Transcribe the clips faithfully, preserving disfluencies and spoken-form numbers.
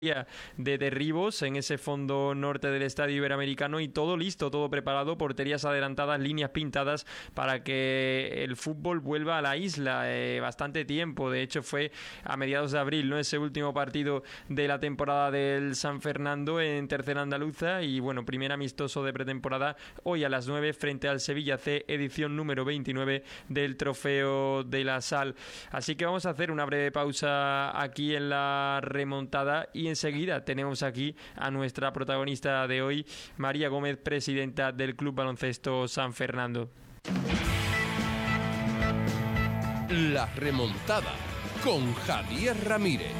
de derribos en ese fondo norte del Estadio Iberoamericano y todo listo, todo preparado, porterías adelantadas, líneas pintadas para que el fútbol vuelva a la isla. Eh, bastante tiempo, de hecho fue a mediados de abril, ¿no? Ese último partido de la temporada del San Fernando en tercera andaluza y bueno, primer amistoso de pretemporada hoy a las nueve frente al Sevilla C, edición número veintinueve del Trofeo de la Sal. Así que vamos a hacer una breve pausa aquí en la remontada y enseguida tenemos aquí a nuestra protagonista de hoy, María Gómez, presidenta del Club Baloncesto San Fernando. La remontada con Javier Ramírez.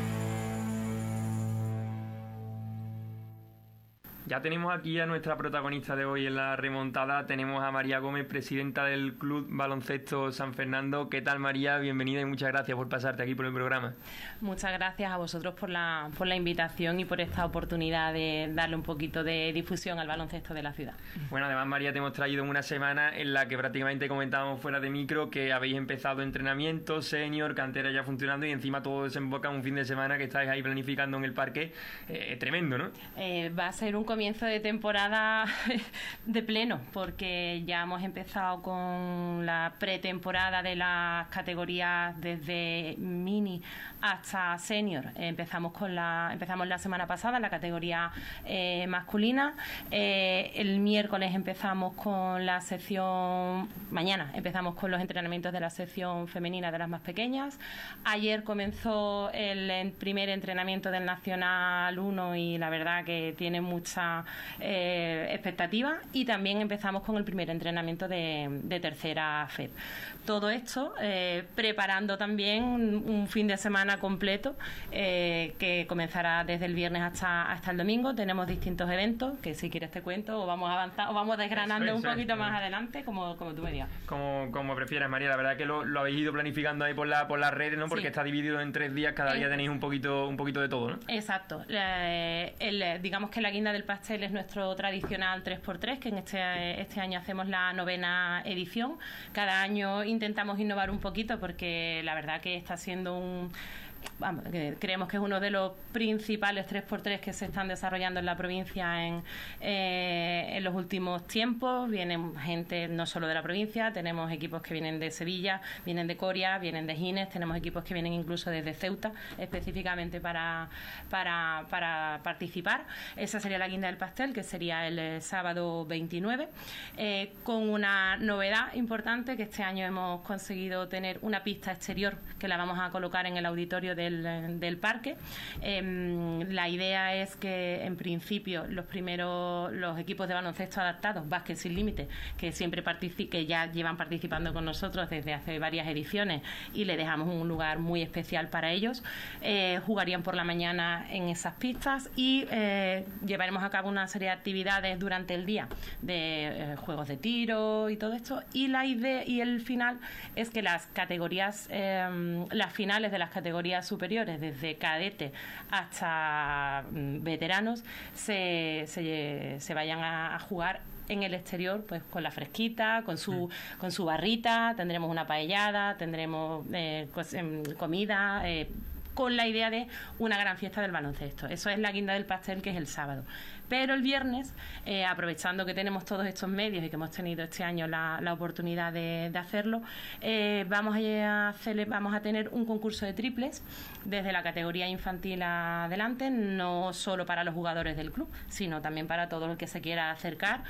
Ya tenemos aquí a nuestra protagonista de hoy en la remontada. Tenemos a María Gómez, presidenta del Club Baloncesto San Fernando. ¿Qué tal, María? Bienvenida y muchas gracias por pasarte aquí por el programa. Muchas gracias a vosotros por la, por la invitación y por esta oportunidad de darle un poquito de difusión al baloncesto de la ciudad. Bueno, además, María, te hemos traído en una semana en la que prácticamente comentábamos fuera de micro que habéis empezado entrenamiento, senior, cantera ya funcionando y encima todo desemboca en un fin de semana que estáis ahí planificando en el parque. Eh, tremendo, ¿no? Eh, va a ser un comienzo de temporada de pleno, porque ya hemos empezado con la pretemporada de las categorías desde mini hasta senior. Empezamos con la empezamos la semana pasada la categoría eh, masculina. Eh, el miércoles empezamos con la sección, mañana empezamos con los entrenamientos de la sección femenina de las más pequeñas. Ayer comenzó el primer entrenamiento del Nacional uno y la verdad que tiene mucha Eh, expectativa, y también empezamos con el primer entrenamiento de, de tercera F E D. Todo esto eh, preparando también un, un fin de semana completo eh, que comenzará desde el viernes hasta, hasta el domingo. Tenemos distintos eventos que si quieres te cuento o vamos a avanzar o vamos desgranando eso, eso, un poquito eso. Más adelante como, como tú me digas. Como, como prefieras, María. La verdad que lo, lo habéis ido planificando ahí por, la, por las redes, ¿no? Porque sí. Está dividido en tres días, cada eh, día tenéis un poquito, un poquito de todo, ¿no? Exacto. Eh, el, digamos que la guinda del pastel es nuestro tradicional tres por tres, que en este, este año hacemos la novena edición. Cada año intentamos innovar un poquito porque la verdad que está siendo un... Vamos, que creemos que es uno de los principales tres por tres que se están desarrollando en la provincia en, eh, en los últimos tiempos. Vienen gente no solo de la provincia, tenemos equipos que vienen de Sevilla, vienen de Coria, vienen de Gines, tenemos equipos que vienen incluso desde Ceuta específicamente para, para, para participar. Esa sería la guinda del pastel, que sería el, el sábado veintinueve, eh, con una novedad importante, que este año hemos conseguido tener una pista exterior que la vamos a colocar en el auditorio Del, del parque. Eh, la idea es que en principio los primeros los equipos de baloncesto adaptados, Básquet Sin Límite, que siempre particip que ya llevan participando con nosotros desde hace varias ediciones y le dejamos un lugar muy especial para ellos, eh, jugarían por la mañana en esas pistas y eh, llevaremos a cabo una serie de actividades durante el día de eh, juegos de tiro y todo esto, y la idea y el final es que las categorías eh, las finales de las categorías superiores, desde cadete hasta veteranos, se, se, se vayan a, a jugar en el exterior, pues con la fresquita, con su con su barrita, tendremos una paellada, tendremos eh, pues, eh, comida, eh, con la idea de una gran fiesta del baloncesto. Eso es la guinda del pastel, que es el sábado. Pero el viernes, eh, aprovechando que tenemos todos estos medios y que hemos tenido este año la, la oportunidad de, de hacerlo, eh, vamos, a hacer, vamos a tener un concurso de triples desde la categoría infantil adelante, no solo para los jugadores del club, sino también para todo el que se quiera acercar,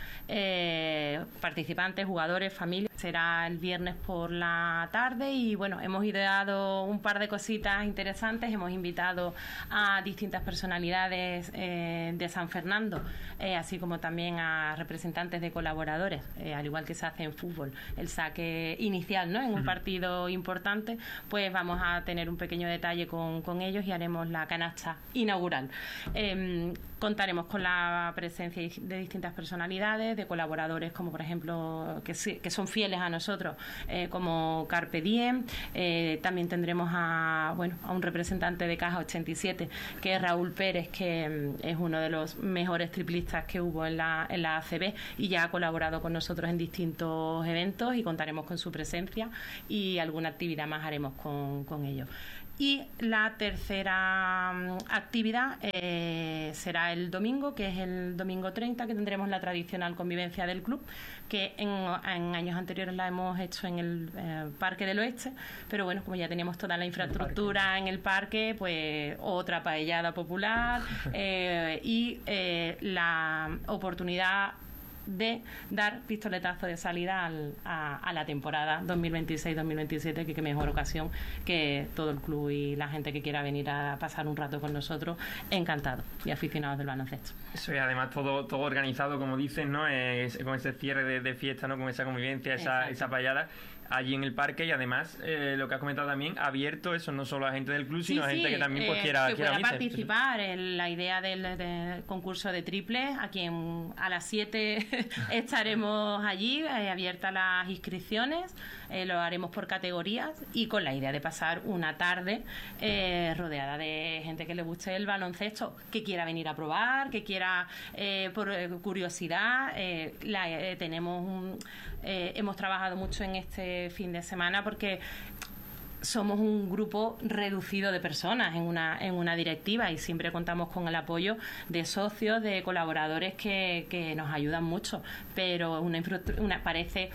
eh, participantes, jugadores, familias. Será el viernes por la tarde y bueno, hemos ideado un par de cositas interesantes. Hemos invitado a distintas personalidades eh, de San Fernando, eh, así como también a representantes de colaboradores, eh, al igual que se hace en fútbol, el saque inicial, ¿no? En un partido importante, pues vamos a tener un pequeño detalle con, con ellos y haremos la canasta inaugural. Eh, contaremos con la presencia de distintas personalidades, de colaboradores como por ejemplo que, que son fieles a nosotros, eh, como Carpe Diem. Eh, también tendremos a, bueno, a un representante representante de Caja ochenta y siete, que es Raúl Pérez, que es uno de los mejores triplistas que hubo en la, en la A C B y ya ha colaborado con nosotros en distintos eventos y contaremos con su presencia y alguna actividad más haremos con, con ellos. Y la tercera um, actividad eh, será el domingo, que es el domingo treinta, que tendremos la tradicional convivencia del club, que en, en años anteriores la hemos hecho en el eh, Parque del Oeste, pero bueno, como ya teníamos toda la infraestructura en el parque, pues otra paellada popular eh, y eh, la oportunidad de dar pistoletazo de salida al, a, a la temporada dos mil veintiséis dos mil veintisiete, que qué mejor ocasión que todo el club y la gente que quiera venir a pasar un rato con nosotros, encantados y aficionados del baloncesto. Eso, y además todo todo organizado, como dicen, ¿no? Es, con ese cierre de, de fiesta, ¿no? Con esa convivencia, esa, esa payada allí en el parque, y además eh, lo que has comentado también, abierto eso no solo a gente del club, sino sí, a gente sí, que también pues eh, quiera, que quiera pueda unirse. participar en la idea del, del concurso de triple. Aquí en, a las siete estaremos allí, eh, abiertas las inscripciones, eh, lo haremos por categorías y con la idea de pasar una tarde eh, rodeada de gente que le guste el baloncesto, que quiera venir a probar, que quiera eh, por eh, curiosidad. Eh, la, eh, tenemos un, eh, hemos trabajado mucho en este fin de semana porque somos un grupo reducido de personas en una en una directiva y siempre contamos con el apoyo de socios, de colaboradores que, que nos ayudan mucho, pero una, una parece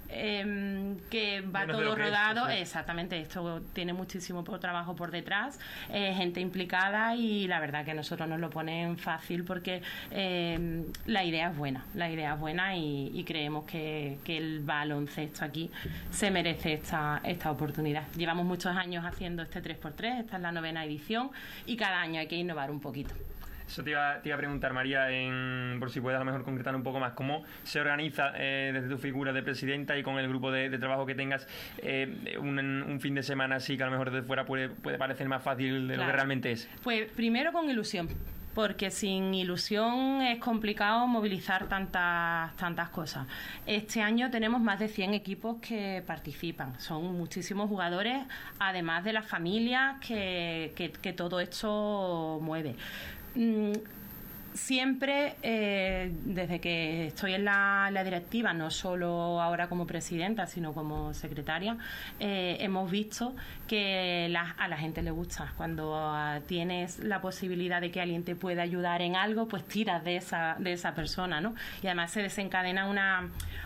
Eh, que va Menos todo rodado, es, exactamente, esto tiene muchísimo por trabajo por detrás, eh, gente implicada, y la verdad que nosotros nos lo ponen fácil porque eh, la idea es buena, la idea es buena y, y creemos que, que el baloncesto aquí se merece esta, esta oportunidad. Llevamos muchos años haciendo este tres por tres, esta es la novena edición y cada año hay que innovar un poquito. Eso te iba, te iba a preguntar, María, en, por si puedes a lo mejor concretar un poco más, ¿cómo se organiza eh, desde tu figura de presidenta y con el grupo de, de trabajo que tengas eh, un, un fin de semana así que a lo mejor desde fuera puede, puede parecer más fácil de claro. lo que realmente es? Pues primero con ilusión, porque sin ilusión es complicado movilizar tantas tantas cosas. Este año tenemos más de cien equipos que participan, son muchísimos jugadores, además de las familias que, que, que todo esto mueve. Mm, siempre, eh, desde que estoy en la, la directiva, no solo ahora como presidenta, sino como secretaria, eh, hemos visto que la, a la gente le gusta. Cuando uh, tienes la posibilidad de que alguien te pueda ayudar en algo, pues tiras de esa, de esa persona, ¿no? Y además se desencadena una...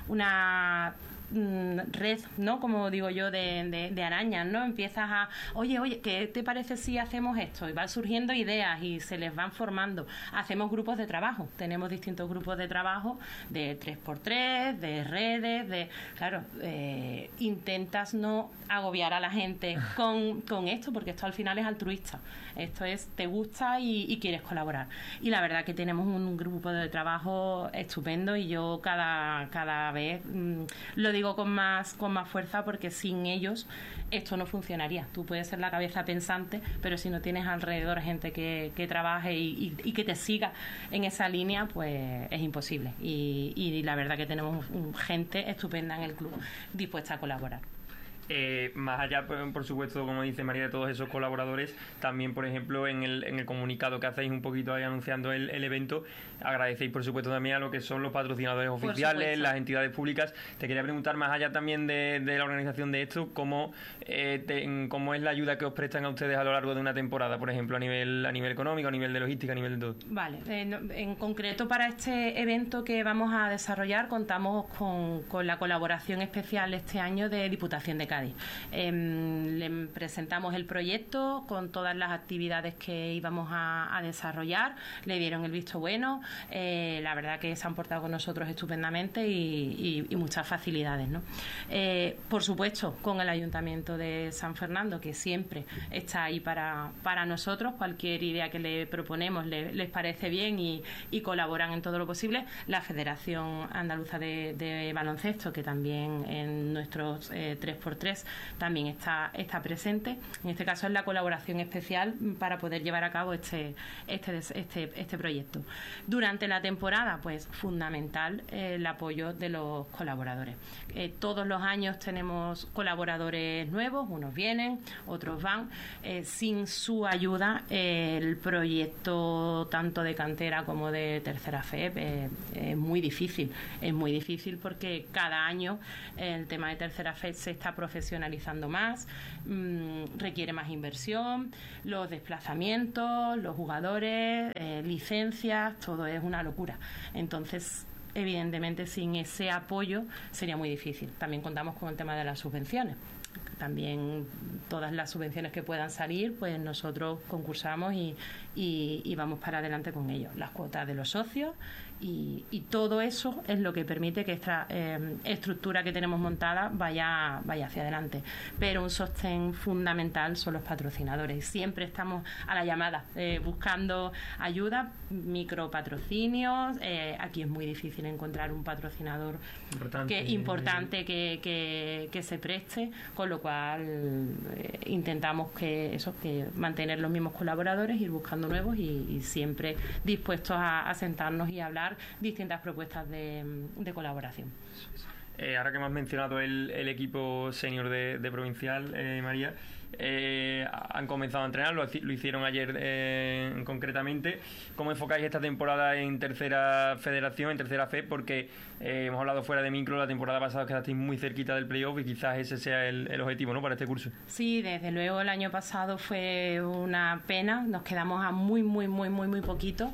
una red, ¿no? Como digo yo, de, de, de arañas, ¿no? Empiezas a, oye, oye, ¿qué te parece si hacemos esto? Y van surgiendo ideas y se les van formando. Hacemos grupos de trabajo, tenemos distintos grupos de trabajo de tres por tres, de redes, de... Claro, eh, intentas no agobiar a la gente con, con esto, porque esto al final es altruista. Esto es, te gusta y, y quieres colaborar. Y la verdad que tenemos un grupo de trabajo estupendo y yo cada, cada vez mmm, lo digo con más con más fuerza, porque sin ellos esto no funcionaría. Tú puedes ser la cabeza pensante, pero si no tienes alrededor gente que, que trabaje y, y, y que te siga en esa línea, pues es imposible. Y, y la verdad que tenemos gente estupenda en el club dispuesta a colaborar. Eh, más allá, por supuesto, como dice María, de todos esos colaboradores, también, por ejemplo, en el, en el comunicado que hacéis un poquito ahí anunciando el, el evento, agradecéis, por supuesto, también a lo que son los patrocinadores oficiales, las entidades públicas. Te quería preguntar, más allá también de, de la organización de esto, ¿cómo, eh, te, cómo es la ayuda que os prestan a ustedes a lo largo de una temporada, por ejemplo, a nivel, a nivel económico, a nivel de logística, a nivel de todo? Vale, en, en concreto para este evento que vamos a desarrollar contamos con, con la colaboración especial este año de Diputación de Cádiz. Eh, le presentamos el proyecto con todas las actividades que íbamos a, a desarrollar, le dieron el visto bueno, eh, la verdad que se han portado con nosotros estupendamente y, y, y muchas facilidades, ¿no? Eh, por supuesto, con el Ayuntamiento de San Fernando, que siempre está ahí para, para nosotros, cualquier idea que le proponemos le, les parece bien y, y colaboran en todo lo posible. La Federación Andaluza de, de Baloncesto, que también en nuestros eh, tres por tres también está, está presente. En este caso es la colaboración especial para poder llevar a cabo este, este, este, este proyecto. Durante la temporada, pues fundamental eh, el apoyo de los colaboradores. Eh, todos los años tenemos colaboradores nuevos, unos vienen, otros van. Eh, sin su ayuda, eh, el proyecto tanto de cantera como de tercera F E P eh, es muy difícil. Es muy difícil porque cada año el tema de tercera F E P se está profesionalizando profesionalizando más, mmm, requiere más inversión, los desplazamientos, los jugadores, eh, licencias, todo es una locura. Entonces, evidentemente, sin ese apoyo sería muy difícil. También contamos con el tema de las subvenciones. También todas las subvenciones que puedan salir, pues nosotros concursamos y, y, y vamos para adelante con ellos. Las cuotas de los socios y, y todo eso es lo que permite que esta eh, estructura que tenemos montada vaya, vaya hacia adelante. Pero un sostén fundamental son los patrocinadores. Siempre estamos a la llamada, eh, buscando ayuda, micropatrocinios. Eh, aquí es muy difícil encontrar un patrocinador importante que, importante que, que, que se preste, con lo cual eh, intentamos que eso, que mantener los mismos colaboradores, ir buscando nuevos y, y siempre dispuestos a, a sentarnos y hablar distintas propuestas de, de colaboración. Eh, ahora que hemos mencionado el, el equipo senior de, de Provincial, eh, María, eh, han comenzado a entrenar, lo, lo hicieron ayer eh, concretamente. ¿Cómo enfocáis esta temporada en tercera federación, en tercera F E? Porque eh, hemos hablado fuera de micro, la temporada pasada quedasteis muy cerquita del playoff y quizás ese sea el, el objetivo, ¿no?, para este curso. Sí, desde luego el año pasado fue una pena, nos quedamos a muy, muy, muy, muy, muy poquito.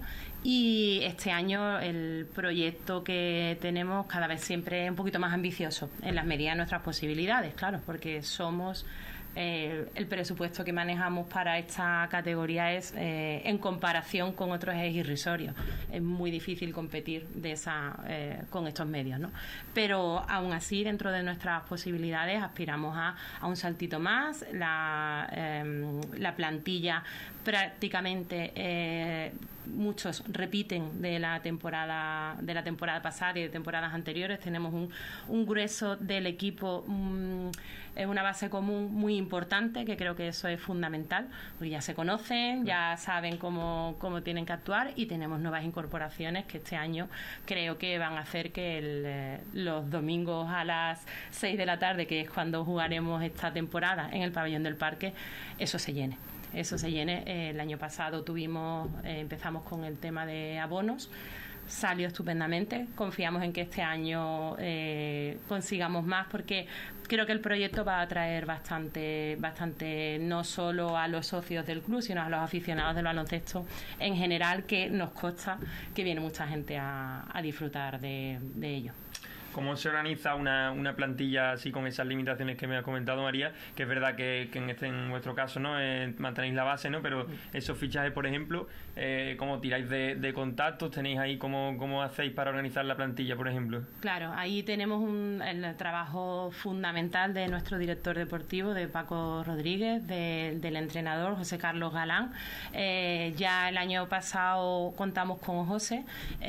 Y este año el proyecto que tenemos cada vez siempre es un poquito más ambicioso, en las medidas de nuestras posibilidades, claro, porque somos eh, el presupuesto que manejamos para esta categoría es, eh, en comparación con otros, es irrisorio. Es muy difícil competir de esa eh, con estos medios, ¿no? Pero aún así, dentro de nuestras posibilidades, aspiramos a, a un saltito más. La, eh, la plantilla prácticamente eh, muchos repiten de la temporada de la temporada pasada y de temporadas anteriores. Tenemos un, un grueso del equipo, um, es una base común muy importante, que creo que eso es fundamental, porque ya se conocen, ya saben cómo, cómo tienen que actuar, y tenemos nuevas incorporaciones que este año creo que van a hacer que el, eh, los domingos a las seis de la tarde, que es cuando jugaremos esta temporada en el pabellón del Parque, eso se llene. Eso se llene. Eh, el año pasado tuvimos, eh, empezamos con el tema de abonos, salió estupendamente. Confiamos en que este año eh, consigamos más, porque creo que el proyecto va a atraer bastante, bastante no solo a los socios del club, sino a los aficionados del baloncesto en general, que nos consta que viene mucha gente a, a disfrutar de, de ello. ¿Cómo se organiza una, una plantilla así con esas limitaciones que me ha comentado María? Que es verdad que, que en este en vuestro caso, ¿no?, eh, mantenéis la base, ¿no? Pero esos fichajes, por ejemplo, eh, ¿cómo tiráis de, de contactos? ¿Tenéis ahí cómo, cómo hacéis para organizar la plantilla, por ejemplo? Claro, ahí tenemos un, el trabajo fundamental de nuestro director deportivo, de Paco Rodríguez, de, del entrenador José Carlos Galán. Eh, ya el año pasado contamos con José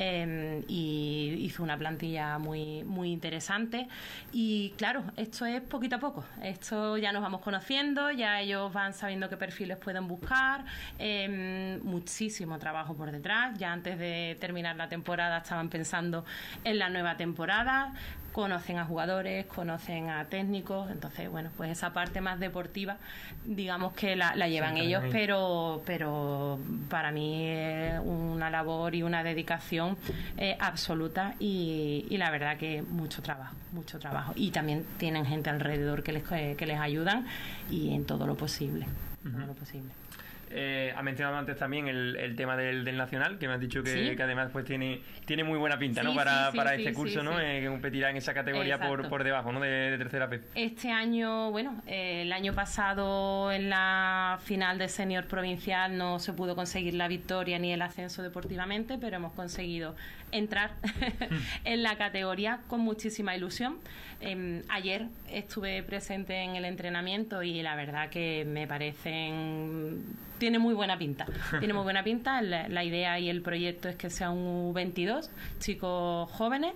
eh, y hizo una plantilla muy muy interesante, y claro, esto es poquito a poco, esto ya nos vamos conociendo, ya ellos van sabiendo qué perfiles pueden buscar, eh, muchísimo trabajo por detrás. Ya antes de terminar la temporada estaban pensando en la nueva temporada, conocen a jugadores, conocen a técnicos, entonces bueno, pues esa parte más deportiva digamos que la, la llevan sí, ellos, pero pero para mí es una labor y una dedicación eh, absoluta, y, y la verdad que mucho trabajo, mucho trabajo, y también tienen gente alrededor que les, que les ayudan, y en todo lo posible, uh-huh. todo lo posible. Eh, ha mencionado antes también el, el tema del, del Nacional, que me has dicho que, ¿Sí? que además pues tiene tiene muy buena pinta, sí, ¿no? Para, sí, sí, para sí, este sí, curso, sí, ¿no? sí. Eh, que competirá en esa categoría por, por debajo, ¿no? De, de tercera P. Este año, bueno, eh, el año pasado en la final de senior provincial no se pudo conseguir la victoria ni el ascenso deportivamente, pero hemos conseguido entrar en la categoría con muchísima ilusión. Eh, ayer estuve presente en el entrenamiento y la verdad que me parecen... tiene muy buena pinta, tiene muy buena pinta. La, la idea y el proyecto es que sea un U veintidós, chicos jóvenes.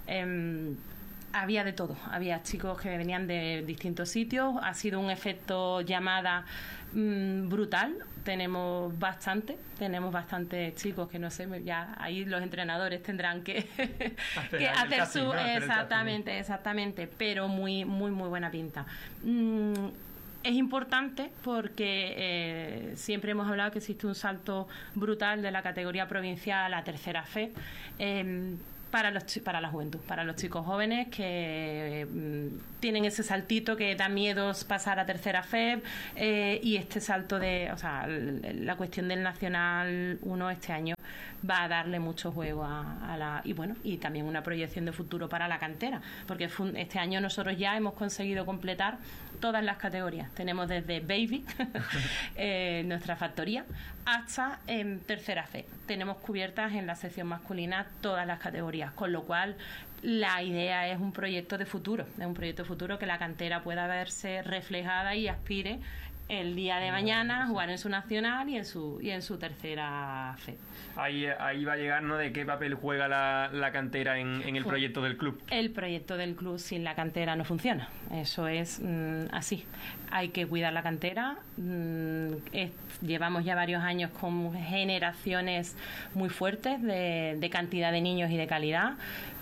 Eh, había de todo, había chicos que venían de distintos sitios, ha sido un efecto llamada mmm, brutal. Tenemos bastante, tenemos bastantes chicos que no sé, ya ahí los entrenadores tendrán que, que hacer casting, su ¿no? exactamente, exactamente, pero muy, muy, muy buena pinta. Mm, Es importante porque eh, siempre hemos hablado que existe un salto brutal de la categoría provincial a la tercera F E. Eh, Para los para la juventud, para los chicos jóvenes que mm, tienen ese saltito que da miedo pasar a tercera F E P, eh, y este salto de, o sea, la cuestión del Nacional uno este año va a darle mucho juego a, a la, y bueno, y también una proyección de futuro para la cantera, porque este año nosotros ya hemos conseguido completar todas las categorías. Tenemos desde baby, eh, nuestra factoría, hasta en tercera F E P. Tenemos cubiertas en la sección masculina todas las categorías, con lo cual la idea es un proyecto de futuro, es un proyecto de futuro que la cantera pueda verse reflejada y aspire el día de mañana a jugar en su nacional y en su y en su tercera F E P. Ahí, ahí va a llegar, ¿no?, de qué papel juega la, la cantera en, en el proyecto del club. El proyecto del club sin la cantera no funciona. Eso es mmm, así. Hay que cuidar la cantera. Mm, es, llevamos ya varios años con generaciones muy fuertes de, de cantidad de niños y de calidad.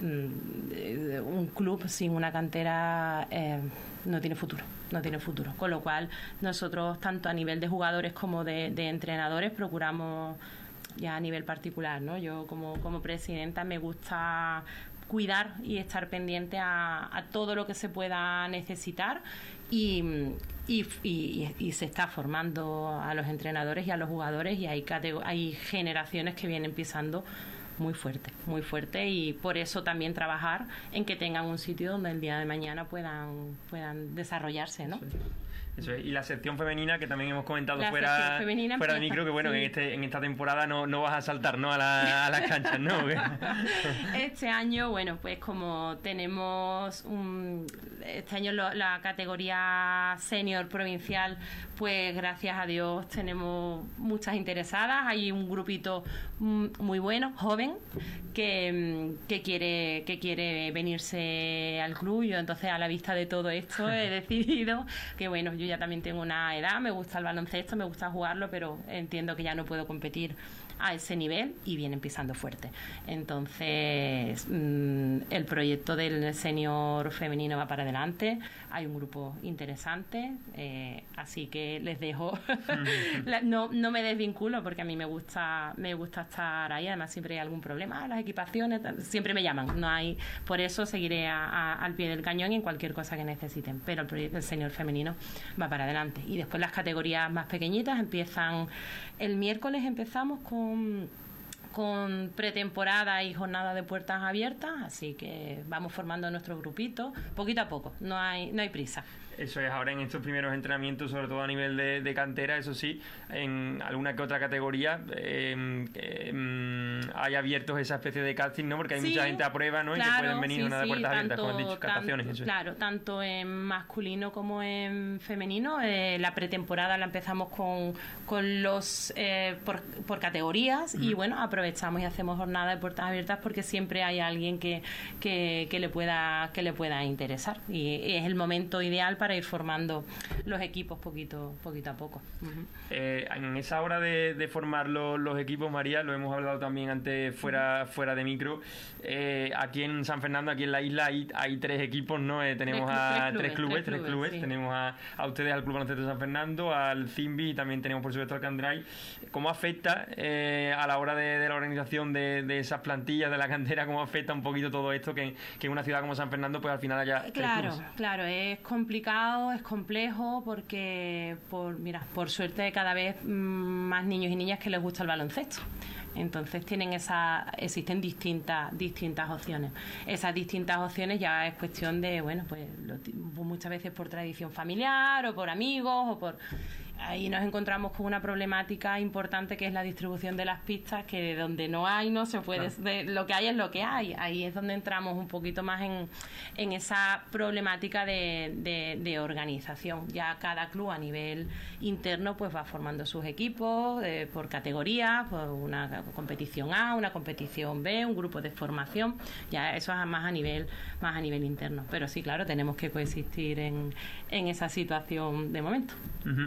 Mm, un club sin una cantera eh, no tiene futuro. no tiene futuro, con lo cual nosotros tanto a nivel de jugadores como de, de entrenadores procuramos, ya a nivel particular, ¿no? Yo como, como presidenta me gusta cuidar y estar pendiente a, a todo lo que se pueda necesitar y, y, y, y se está formando a los entrenadores y a los jugadores, y hay, hay generaciones que vienen pisando muy fuerte, muy fuerte, y por eso también trabajar en que tengan un sitio donde el día de mañana puedan puedan desarrollarse, ¿no? Sí. Eso es. Y la sección femenina, que también hemos comentado la fuera, fuera de micro, que bueno, sí. en este en esta temporada no, no vas a saltar, ¿no?, a, la, a las canchas, ¿no? Este año, bueno, pues como tenemos un, este año lo, la categoría senior provincial, pues gracias a Dios tenemos muchas interesadas. Hay un grupito muy bueno, joven, que, que quiere que quiere venirse al club. Yo entonces, a la vista de todo esto, he decidido que bueno, yo ya también tengo una edad, me gusta el baloncesto, me gusta jugarlo, pero entiendo que ya no puedo competir a ese nivel y vienen pisando fuerte. Entonces, mmm, el proyecto del senior femenino va para adelante. Hay un grupo interesante, eh, así que les dejo. la, no, no me desvinculo, porque a mí me gusta me gusta estar ahí. Además, siempre hay algún problema, las equipaciones, siempre me llaman. No hay, por eso seguiré a, a, al pie del cañón en cualquier cosa que necesiten. Pero el proyecto del senior femenino va para adelante. Y después las categorías más pequeñitas empiezan. El miércoles empezamos con, con pretemporada y jornada de puertas abiertas, así que vamos formando nuestro grupito poquito a poco, no hay, no hay prisa. Eso es, ahora en estos primeros entrenamientos, sobre todo a nivel de, de cantera, eso sí, en alguna que otra categoría eh, eh, hay abiertos esa especie de casting, ¿no? Porque hay sí, mucha gente a prueba, ¿no? Claro, y que pueden venir sí, una de sí, puertas tanto, abiertas, como han dicho, captaciones. Tanto, eso es. Claro, tanto en masculino como en femenino. Eh, la pretemporada la empezamos con, con los eh, por, por categorías, mm. y bueno, aprovechamos y hacemos jornada de puertas abiertas porque siempre hay alguien que, que, que le pueda que le pueda interesar, y es el momento ideal para ir formando los equipos poquito poquito a poco. Uh-huh. Eh, en esa hora de, de formar los, los equipos, María, lo hemos hablado también antes fuera uh-huh. fuera de micro, eh, aquí en San Fernando, aquí en la isla, hay, hay tres equipos, ¿no? Eh, tenemos tres, a tres clubes, tres clubes, tres clubes, clubes. Sí. Tenemos a, a ustedes, al Club Baloncesto de San Fernando, al Zimbi, y también tenemos por supuesto al Candray. ¿Cómo afecta eh, a la hora de, de la organización de, de esas plantillas de la cantera, cómo afecta un poquito todo esto, que, que en una ciudad como San Fernando pues al final haya tres claro, clubes? Claro, es complicado, es complejo, porque por mira, por suerte cada vez más niños y niñas que les gusta el baloncesto. Entonces tienen esa, existen distintas distintas opciones. Esas distintas opciones ya es cuestión de, bueno, pues lo, muchas veces por tradición familiar o por amigos o por... Ahí nos encontramos con una problemática importante, que es la distribución de las pistas, que de donde no hay no se puede, claro. de, lo que hay es lo que hay. Ahí es donde entramos un poquito más en, en esa problemática de, de, de organización. Ya cada club a nivel interno pues va formando sus equipos eh, por categorías, por una competición A, una competición B, un grupo de formación. Ya eso es más a nivel más a nivel interno. Pero sí, claro, tenemos que coexistir en, en esa situación de momento. Uh-huh.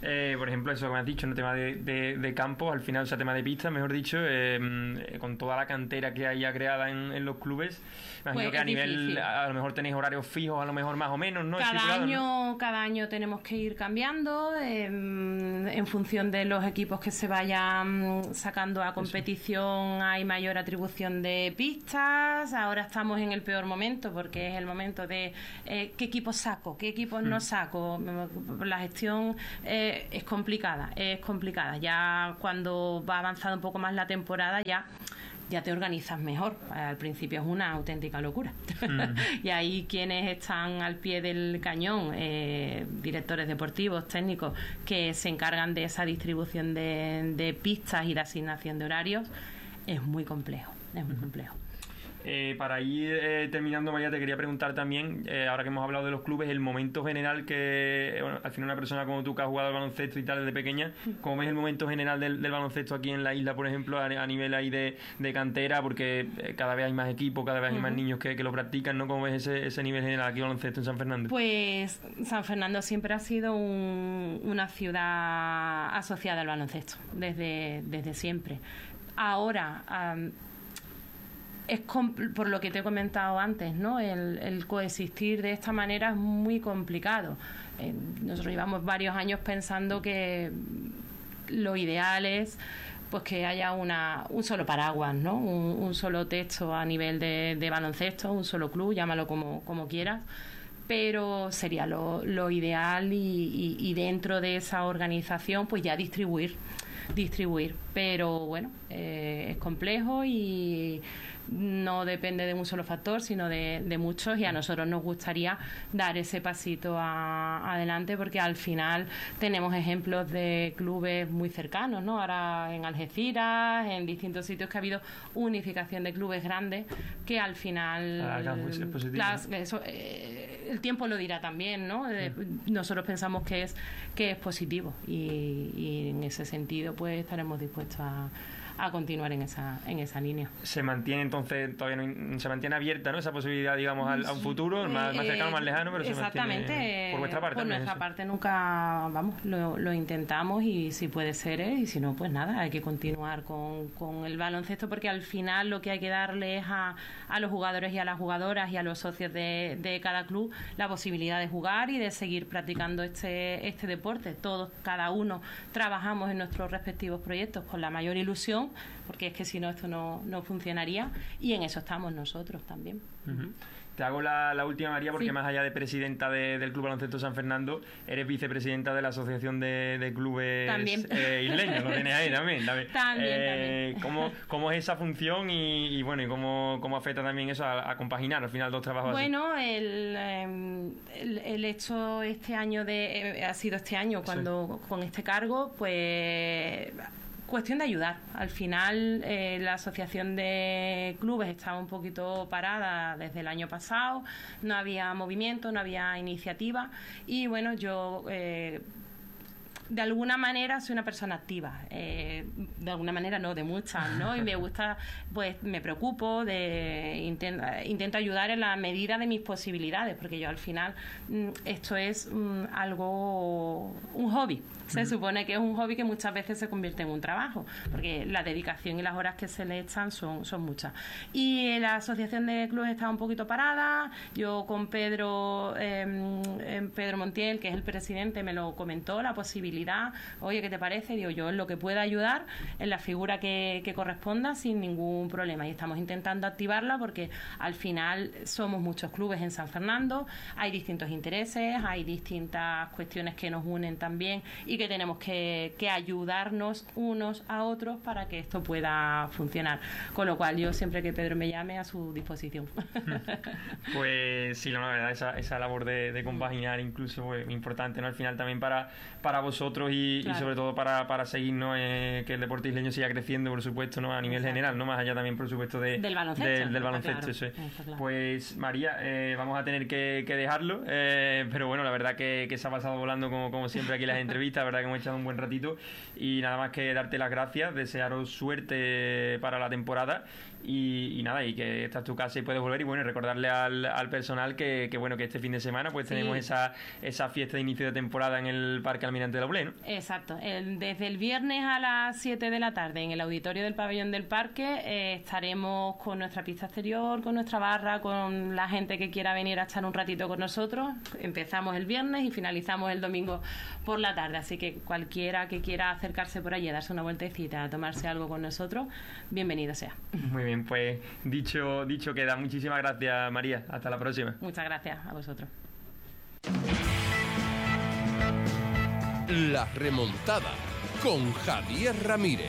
Eh, por ejemplo, eso que me has dicho, ¿no? Tema de, de, de campo, al final, o sea, tema de pistas, mejor dicho, eh, con toda la cantera que hay ya creada en, en los clubes, imagino Pues que a es nivel, difícil. a lo mejor tenéis horarios fijos, a lo mejor más o menos, ¿no? Cada Estipulado, año, ¿no? cada año tenemos que ir cambiando eh, en función de los equipos que se vayan sacando a competición. Hay mayor atribución de pistas. Ahora estamos en el peor momento porque es el momento de eh, qué equipos saco, qué equipos no saco. La gestión eh, es complicada, es complicada. Ya cuando va avanzando un poco más la temporada ya ya te organizas mejor. Al principio es una auténtica locura. Mm. Y ahí quienes están al pie del cañón, eh, directores deportivos, técnicos, que se encargan de esa distribución de, de pistas y de asignación de horarios, es muy complejo, es muy complejo. Eh, para ir eh, terminando, María, te quería preguntar también, eh, ahora que hemos hablado de los clubes, el momento general que, bueno, al final una persona como tú que has jugado al baloncesto y tal desde pequeña, ¿cómo ves el momento general del, del baloncesto aquí en la isla, por ejemplo, a, a nivel ahí de, de cantera? Porque eh, cada vez hay más equipos, cada vez hay uh-huh. más niños que, que lo practican, ¿no? ¿Cómo ves ese, ese nivel general aquí baloncesto en San Fernando? Pues San Fernando siempre ha sido un, una ciudad asociada al baloncesto, desde, desde siempre. Ahora... Um, es por lo que te he comentado antes, ¿no? El, el coexistir de esta manera es muy complicado. Eh, nosotros llevamos varios años pensando que lo ideal es pues que haya una un solo paraguas, ¿no? Un, un solo texto a nivel de, de baloncesto, un solo club, llámalo como, como quieras, pero sería lo, lo ideal y, y, y dentro de esa organización pues ya distribuir, distribuir. Pero bueno, eh, es complejo y no depende de un solo factor, sino de, de muchos, y a nosotros nos gustaría dar ese pasito a, adelante, porque al final tenemos ejemplos de clubes muy cercanos, ¿no? Ahora en Algeciras, en distintos sitios que ha habido unificación de clubes grandes que al final ah, pues es positivo, las, ¿no? eso, eh, el tiempo lo dirá también, ¿no? Eh, nosotros pensamos que es que es positivo y, y en ese sentido pues estaremos dispuestos a a continuar en esa en esa línea. Se mantiene entonces, todavía no, se mantiene abierta, ¿no? Esa posibilidad, digamos, al, a un futuro, más, más cercano, más lejano, pero exactamente, se mantiene por vuestra parte. Por nuestra eso. parte nunca, vamos, lo, lo intentamos y si puede ser, ¿eh? Y si no, pues nada, hay que continuar con, con el baloncesto, porque al final lo que hay que darle es a, a los jugadores y a las jugadoras y a los socios de, de cada club la posibilidad de jugar y de seguir practicando este, este deporte. Todos, cada uno, trabajamos en nuestros respectivos proyectos con la mayor ilusión, porque es que si no esto no, no funcionaría, y en eso estamos nosotros también. Uh-huh. Te hago la, la última, María, porque sí. más allá de presidenta de, del Club Baloncesto San Fernando, eres vicepresidenta de la Asociación de, de Clubes eh, Isleños, lo tienes ahí también. También, también, eh, también. ¿cómo, ¿Cómo es esa función y, y bueno, y cómo, cómo afecta también eso a, a compaginar al final dos trabajos bueno, así? el, el, el hecho este año de eh, ha sido este año cuando sí. con este cargo, pues... cuestión de ayudar. Al final eh, la asociación de clubes estaba un poquito parada desde el año pasado, no había movimiento, no había iniciativa y bueno, yo eh, de alguna manera soy una persona activa, eh, de alguna manera no, de muchas, ¿no? Y me gusta, pues me preocupo, de intento, intento ayudar en la medida de mis posibilidades, porque yo al final mm, esto es mm, algo, un hobby. Se uh-huh. supone que es un hobby que muchas veces se convierte en un trabajo, porque la dedicación y las horas que se le echan son, son muchas. Y la asociación de clubes está un poquito parada. Yo con Pedro, eh, Pedro Montiel, que es el presidente, me lo comentó, la posibilidad. Oye, ¿qué te parece? Digo, yo en lo que pueda ayudar, en la figura que, que corresponda, sin ningún problema. Y estamos intentando activarla porque al final somos muchos clubes en San Fernando, hay distintos intereses, hay distintas cuestiones que nos unen también y que tenemos que, que ayudarnos unos a otros para que esto pueda funcionar. Con lo cual yo siempre que Pedro me llame, a su disposición. Pues sí, la verdad, esa, esa labor de, de compaginar incluso pues, importante, ¿no? Al final también para, para vosotros y, claro. y sobre todo para, para seguir, ¿no? Eh, que el deporte isleño siga creciendo, por supuesto, ¿no? A nivel Exacto. general, ¿no? Más allá también, por supuesto, de, del baloncesto. De, del baloncesto, claro. eso es. Claro. Pues María, eh, vamos a tener que, que dejarlo, eh, pero bueno, la verdad que, que se ha pasado volando como, como siempre aquí las entrevistas, la verdad que hemos echado un buen ratito y nada más que darte las gracias, desearos suerte para la temporada y, y nada, y que esta es tu casa y puedes volver y bueno, recordarle al, al personal que, que bueno, que este fin de semana pues tenemos sí. esa, esa fiesta de inicio de temporada en el Parque Almirante de la doble, ¿no? Exacto. El, desde el viernes a las siete de la tarde en el auditorio del Pabellón del Parque eh, estaremos con nuestra pista exterior, con nuestra barra, con la gente que quiera venir a estar un ratito con nosotros. Empezamos el viernes y finalizamos el domingo por la tarde, así que cualquiera que quiera acercarse por allí a darse una vueltecita, a tomarse algo con nosotros, bienvenido sea. Muy bien, pues dicho, dicho queda. Muchísimas gracias, María. Hasta la próxima. Muchas gracias a vosotros. La remontada con Javier Ramírez.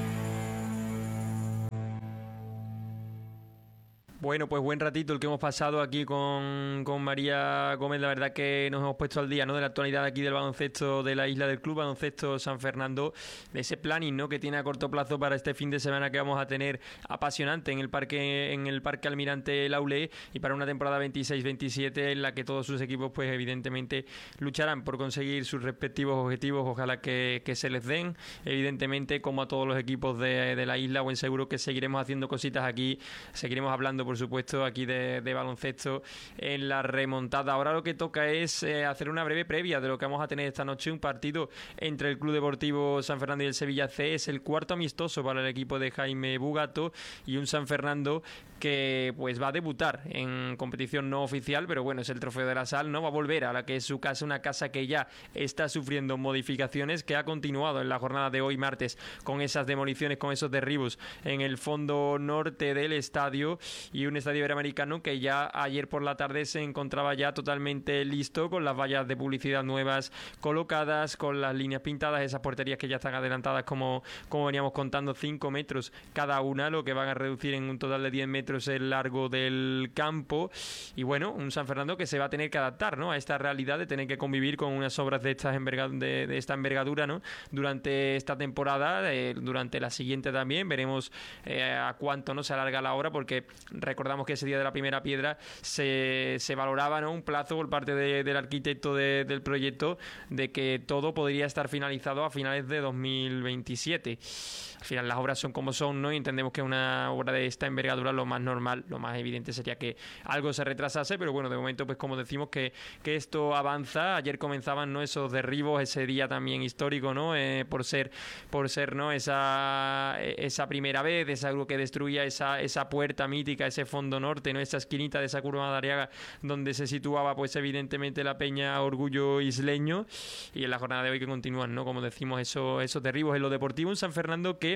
Bueno, pues buen ratito el que hemos pasado aquí con, con María Gómez. La verdad que nos hemos puesto al día, ¿no?, de la actualidad aquí del baloncesto de la isla del Club Baloncesto San Fernando, de ese planning, ¿no?, que tiene a corto plazo para este fin de semana que vamos a tener apasionante en el parque en el Parque Almirante Laulé, y para una temporada veintiséis veintisiete en la que todos sus equipos pues evidentemente lucharán por conseguir sus respectivos objetivos. Ojalá que, que se les den, evidentemente, como a todos los equipos de, de la isla. Buen seguro que seguiremos haciendo cositas aquí, seguiremos hablando por supuesto aquí de, de baloncesto en la remontada. Ahora lo que toca es eh, hacer una breve previa de lo que vamos a tener esta noche, un partido entre el Club Deportivo San Fernando y el Sevilla C. Es el cuarto amistoso para el equipo de Jaime Bugato, y un San Fernando que pues va a debutar en competición no oficial, pero bueno, es el Trofeo de la Sal, ¿no? Va a volver a la que es su casa, una casa que ya está sufriendo modificaciones, que ha continuado en la jornada de hoy martes con esas demoliciones, con esos derribos en el fondo norte del estadio, y un estadio iberoamericano que ya ayer por la tarde se encontraba ya totalmente listo, con las vallas de publicidad nuevas colocadas, con las líneas pintadas, esas porterías que ya están adelantadas como, como veníamos contando, cinco metros cada una, lo que van a reducir en un total de diez metros el largo del campo. Y bueno, un San Fernando que se va a tener que adaptar, ¿no?, a esta realidad de tener que convivir con unas obras de, estas enverga- de, de esta envergadura, ¿no?, durante esta temporada, eh, durante la siguiente también. Veremos eh, a cuánto no se alarga la obra, porque recordamos que ese día de la primera piedra se, se valoraba, ¿no?, un plazo por parte de, del arquitecto de, del proyecto de que todo podría estar finalizado a finales de dos mil veintisiete. Al final las obras son como son, ¿no?, y entendemos que una obra de esta envergadura lo más normal, lo más evidente sería que algo se retrasase, pero bueno, de momento pues como decimos que, que esto avanza. Ayer comenzaban, ¿no?, esos derribos, ese día también histórico, ¿no?, eh, por ser por ser no esa esa primera vez, es algo que destruía esa, esa puerta mítica, ese fondo norte, ¿no?, esa esquinita de esa curva de Madariaga donde se situaba pues evidentemente la peña Orgullo Isleño. Y en la jornada de hoy que continúan, ¿no?, como decimos, esos, esos derribos en lo deportivo. Un San Fernando que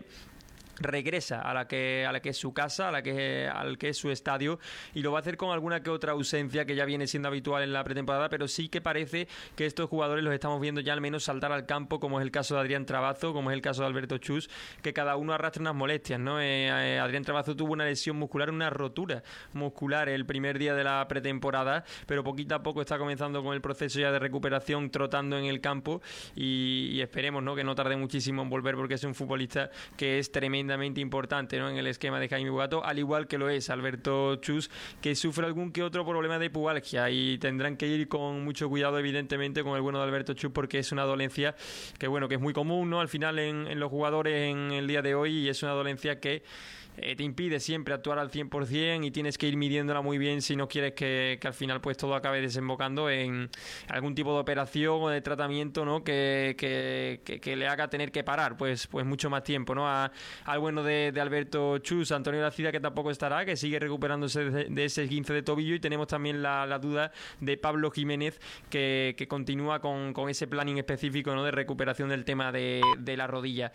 regresa a la que a la que es su casa, a la que al que es su estadio, y lo va a hacer con alguna que otra ausencia que ya viene siendo habitual en la pretemporada, pero sí que parece que estos jugadores los estamos viendo ya al menos saltar al campo, como es el caso de Adrián Trabazo, como es el caso de Alberto Chus, que cada uno arrastra unas molestias, ¿no? Eh, eh, Adrián Trabazo tuvo una lesión muscular, una rotura muscular el primer día de la pretemporada, pero poquito a poco está comenzando con el proceso ya de recuperación, trotando en el campo, y, y esperemos, ¿no?, que no tarde muchísimo en volver, porque es un futbolista que es tremendo importante, ¿no?, en el esquema de Jaime Bugato, al igual que lo es Alberto Chus, que sufre algún que otro problema de pubalgia, y tendrán que ir con mucho cuidado evidentemente con el bueno de Alberto Chus, porque es una dolencia que bueno que es muy común, ¿no?, al final en, en los jugadores en el día de hoy, y es una dolencia que Eh, te impide siempre actuar al cien por ciento, y tienes que ir midiéndola muy bien si no quieres que, que al final pues todo acabe desembocando en algún tipo de operación o de tratamiento, ¿no?, que, que, que, que le haga tener que parar pues, pues mucho más tiempo, ¿no? A, al bueno de, de Alberto Chus, Antonio Lacida, que tampoco estará, que sigue recuperándose de, de ese esguince de tobillo, y tenemos también la, la duda de Pablo Jiménez, que, que continúa con, con ese planning específico, ¿no?, de recuperación del tema de, de la rodilla.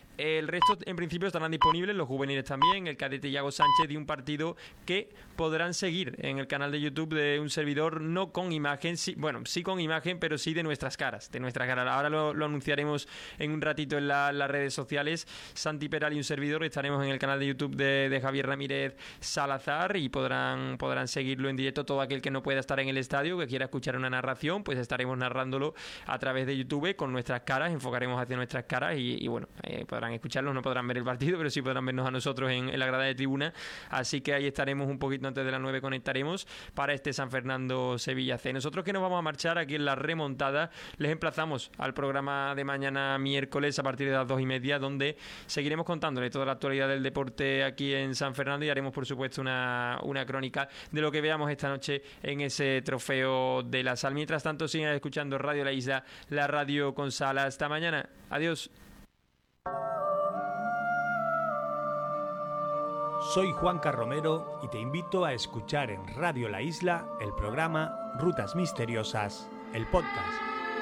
El resto en principio estarán disponibles, los juveniles también, el cadete Iago Sánchez, de un partido que podrán seguir en el canal de YouTube de un servidor, no con imagen, sí, bueno, sí con imagen, pero sí de nuestras caras, de nuestras caras. Ahora lo, lo anunciaremos en un ratito en la, las redes sociales. Santi Peral y un servidor estaremos en el canal de YouTube de, de Javier Ramírez Salazar, y podrán, podrán seguirlo en directo. Todo aquel que no pueda estar en el estadio, que quiera escuchar una narración, pues estaremos narrándolo a través de YouTube con nuestras caras, enfocaremos hacia nuestras caras, y, y bueno, eh, podrán podrán escucharlos, no podrán ver el partido, pero sí podrán vernos a nosotros en, en la grada de tribuna. Así que ahí estaremos un poquito antes de las nueve, conectaremos para este San Fernando Sevilla C. Nosotros que nos vamos a marchar aquí en la remontada, les emplazamos al programa de mañana miércoles a partir de las dos y media, donde seguiremos contándole toda la actualidad del deporte aquí en San Fernando y haremos por supuesto una, una crónica de lo que veamos esta noche en ese trofeo de la sal. Mientras tanto, sigan escuchando Radio La Isla, la radio con sal. Hasta mañana. Adiós. Soy Juanca Romero y te invito a escuchar en Radio La Isla el programa Rutas Misteriosas, el podcast.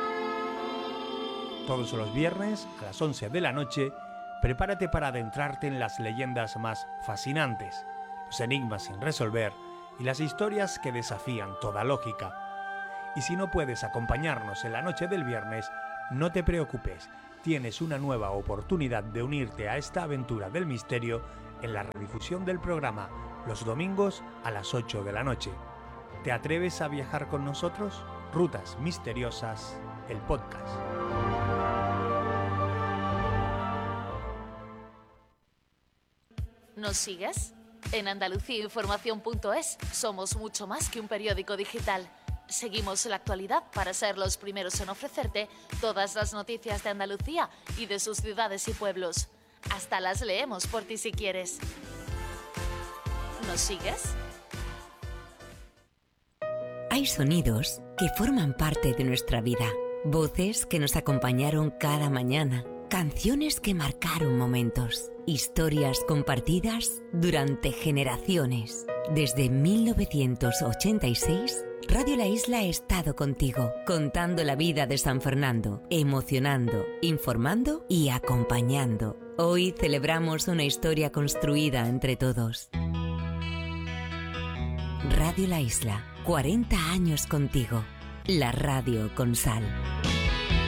Todos los viernes a las once de la noche, prepárate para adentrarte en las leyendas más fascinantes, los enigmas sin resolver y las historias que desafían toda lógica. Y si no puedes acompañarnos en la noche del viernes, no te preocupes, tienes una nueva oportunidad de unirte a esta aventura del misterio en la redifusión del programa los domingos a las ocho de la noche. ¿Te atreves a viajar con nosotros? Rutas Misteriosas, el podcast. ¿Nos sigues? En andalucía información punto es somos mucho más que un periódico digital. Seguimos la actualidad para ser los primeros en ofrecerte todas las noticias de Andalucía y de sus ciudades y pueblos. Hasta las leemos por ti si quieres. ¿Nos sigues? Hay sonidos que forman parte de nuestra vida, voces que nos acompañaron cada mañana, canciones que marcaron momentos, historias compartidas durante generaciones. Desde mil novecientos ochenta y seis, Radio La Isla ha estado contigo, contando la vida de San Fernando, emocionando, informando y acompañando. Hoy celebramos una historia construida entre todos. Radio La Isla, cuarenta años contigo. La radio con sal.